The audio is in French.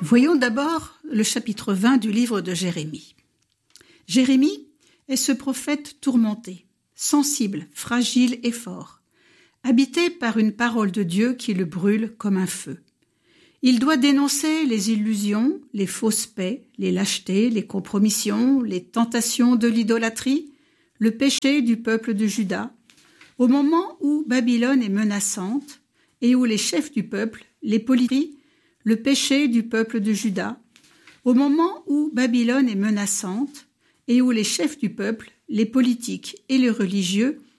Voyons d'abord le chapitre 20 du livre de Jérémie. Jérémie est ce prophète tourmenté, sensible, fragile et fort, habité par une parole de Dieu qui le brûle comme un feu. Il doit dénoncer les illusions, les fausses paix, les lâchetés, les compromissions, les tentations de l'idolâtrie, le péché du peuple de Juda, au moment où Babylone est menaçante et où les chefs du peuple, les politiques, le péché du peuple de Juda, au moment où Babylone est menaçante et où les chefs du peuple, les politiques et les religieux